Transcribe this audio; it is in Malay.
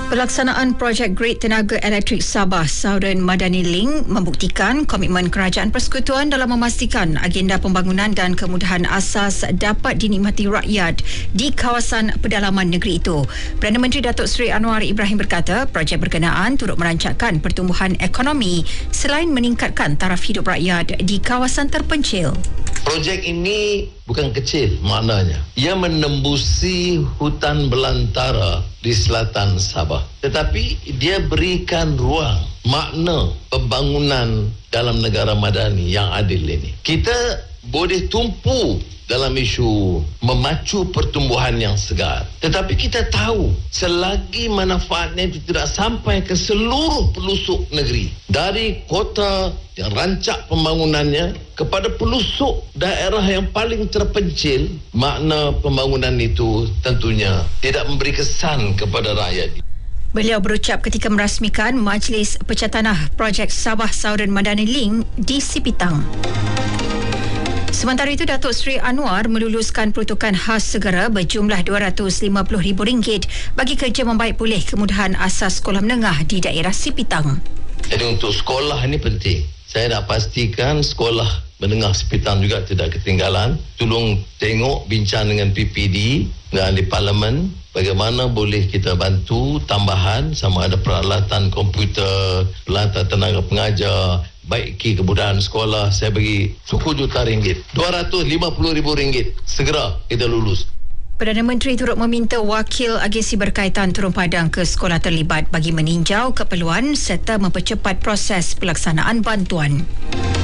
Pelaksanaan projek Grid Tenaga Elektrik Sabah Southern Madani Link membuktikan komitmen Kerajaan Persekutuan dalam memastikan agenda pembangunan dan kemudahan asas dapat dinikmati rakyat di kawasan pedalaman negeri itu. Perdana Menteri Datuk Seri Anwar Ibrahim berkata, projek berkenaan turut merancangkan pertumbuhan ekonomi selain meningkatkan taraf hidup rakyat di kawasan terpencil. Projek ini bukan kecil maknanya. Ia menembusi hutan belantara di selatan Sabah. Tetapi dia berikan ruang, makna pembangunan dalam negara madani yang adil ini. Kita boleh tumpu dalam isu memacu pertumbuhan yang segar. Tetapi kita tahu selagi manfaatnya itu tidak sampai ke seluruh pelosok negeri, dari kota yang rancak pembangunannya kepada pelosok daerah yang paling terpencil, makna pembangunan itu tentunya tidak memberi kesan kepada rakyat. Beliau berucap ketika merasmikan Majlis Pecah Tanah Projek Sabah Southern Madani Link di Sipitang. Sementara itu, Datuk Seri Anwar meluluskan peruntukan khas segera berjumlah RM250,000 bagi kerja membaik pulih kemudahan asas sekolah menengah di daerah Sipitang. Jadi untuk sekolah ini penting. Saya nak pastikan sekolah menengah Sipitang juga tidak ketinggalan. Tolong tengok, bincang dengan PPD dan di Parlimen bagaimana boleh kita bantu tambahan, sama ada peralatan komputer, peralatan tenaga pengajar, baiki kemudahan sekolah. Saya bagi RM10 juta, RM250,000. Segera kita lulus. Perdana Menteri turut meminta wakil agensi berkaitan turun padang ke sekolah terlibat bagi meninjau keperluan serta mempercepat proses pelaksanaan bantuan.